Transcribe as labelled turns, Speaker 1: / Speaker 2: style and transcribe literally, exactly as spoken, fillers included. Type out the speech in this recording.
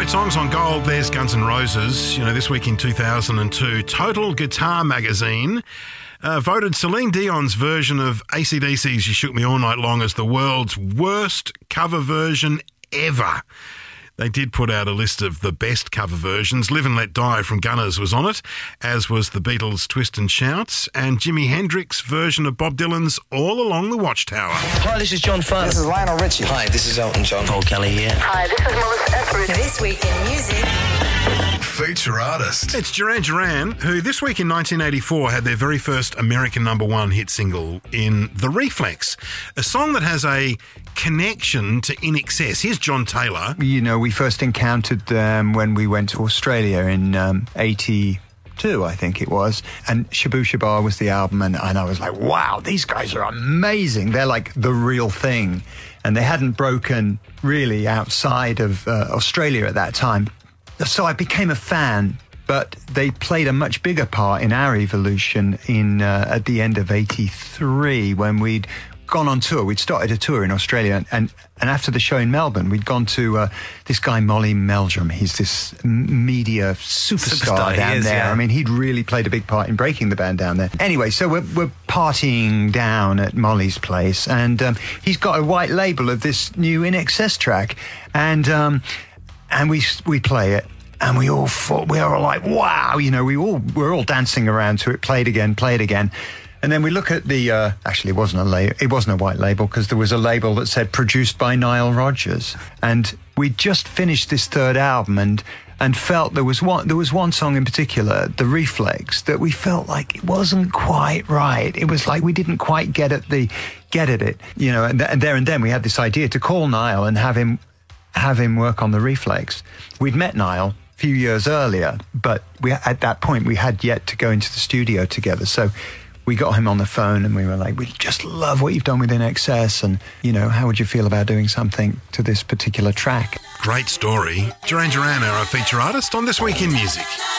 Speaker 1: great songs on gold. There's Guns N' Roses. You know, this week in two thousand two, Total Guitar Magazine uh, voted Celine Dion's version of A C D C's You Shook Me All Night Long as the world's worst cover version ever. They did put out a list of the best cover versions. Live and Let Die from Gunners was on it, as was the Beatles' Twist and Shout, and Jimi Hendrix's version of Bob Dylan's All Along the Watchtower.
Speaker 2: Hi, this is John Farr.
Speaker 3: This is Lionel Richie.
Speaker 2: Hi, this is Elton John. Paul Kelly here.
Speaker 4: Hi, this is Melissa Etheridge.
Speaker 5: This Week in Music.
Speaker 6: Feature artist.
Speaker 1: It's Duran Duran, who this week in nineteen eighty-four had their very first American number one hit single in The Reflex, a song that has a connection to I N X S. Here's John Taylor.
Speaker 7: You know, we first encountered them when we went to Australia in um, eighty-two, I think it was, and Shabu Shabar was the album, and, and I was like, wow, these guys are amazing. They're like the real thing. And they hadn't broken really outside of uh, Australia at that time. So I became a fan, but they played a much bigger part in our evolution in uh, at the end of eighty-three when we'd gone on tour. We'd started a tour in Australia, and, and after the show in Melbourne, we'd gone to uh, this guy, Molly Meldrum. He's this media superstar,
Speaker 2: Superstar,
Speaker 7: down
Speaker 2: he is,
Speaker 7: there.
Speaker 2: yeah.
Speaker 7: I mean, he'd really played a big part in breaking the band down there. Anyway, so we're, we're partying down at Molly's place, and um, he's got a white label of this new I N X S track, and um, and we we play it. And we all thought, we were all like, wow, you know, we all, we're all dancing around to it, play it again, play it again. And then we look at the, uh, actually it wasn't a label, it wasn't a white label, because there was a label that said produced by Nile Rodgers. And we just finished this third album and, and felt there was one, there was one song in particular, The Reflex, that we felt like it wasn't quite right. It was like we didn't quite get at the, get at it, you know, and, th- and there and then we had this idea to call Nile and have him, have him work on The Reflex. We'd met Nile few years earlier, but we at that point we had yet to go into the studio together, so we got him on the phone and we were like, we just love what you've done with I N X S, and you know, how would you feel about doing something to this particular track?
Speaker 1: Great story. Duran Duran, our feature artist on This Week in Music.